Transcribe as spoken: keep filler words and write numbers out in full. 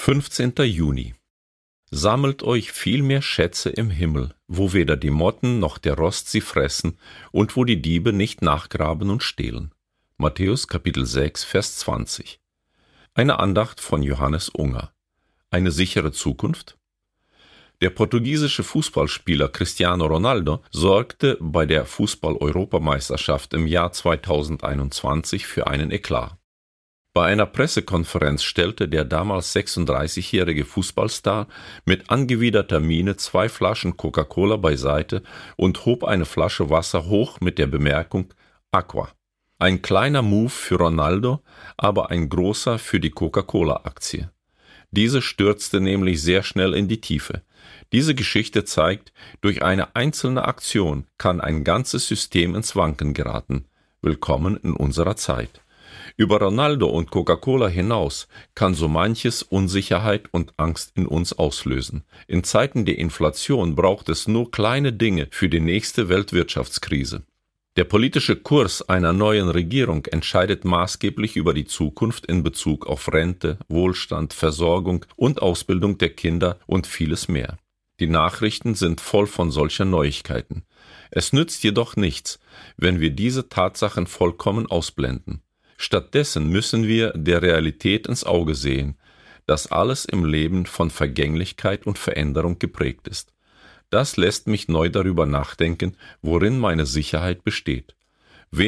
fünfzehnter Juni. Sammelt euch viel mehr Schätze im Himmel, wo weder die Motten noch der Rost sie fressen und wo die Diebe nicht nachgraben und stehlen. Matthäus Kapitel sechs, Vers zwanzig. Eine Andacht von Johannes Unger. Eine sichere Zukunft? Der portugiesische Fußballspieler Cristiano Ronaldo sorgte bei der Fußball-Europameisterschaft im Jahr zweitausendeinundzwanzig für einen Eklat. Bei einer Pressekonferenz stellte der damals sechsunddreißigjährige Fußballstar mit angewiderter Miene zwei Flaschen Coca-Cola beiseite und hob eine Flasche Wasser hoch mit der Bemerkung Aqua. Ein kleiner Move für Ronaldo, aber ein großer für die Coca-Cola-Aktie. Diese stürzte nämlich sehr schnell in die Tiefe. Diese Geschichte zeigt, durch eine einzelne Aktion kann ein ganzes System ins Wanken geraten. Willkommen in unserer Zeit. Über Ronaldo und Coca-Cola hinaus kann so manches Unsicherheit und Angst in uns auslösen. In Zeiten der Inflation braucht es nur kleine Dinge für die nächste Weltwirtschaftskrise. Der politische Kurs einer neuen Regierung entscheidet maßgeblich über die Zukunft in Bezug auf Rente, Wohlstand, Versorgung und Ausbildung der Kinder und vieles mehr. Die Nachrichten sind voll von solcher Neuigkeiten. Es nützt jedoch nichts, wenn wir diese Tatsachen vollkommen ausblenden. Stattdessen müssen wir der Realität ins Auge sehen, dass alles im Leben von Vergänglichkeit und Veränderung geprägt ist. Das lässt mich neu darüber nachdenken, worin meine Sicherheit besteht.